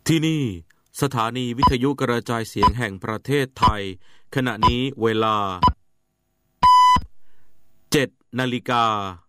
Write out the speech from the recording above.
ที่นี่สถานีวิทยุกระจายเสียงแห่งประเทศไทยขณะนี้เวลา 7 นาฬิกา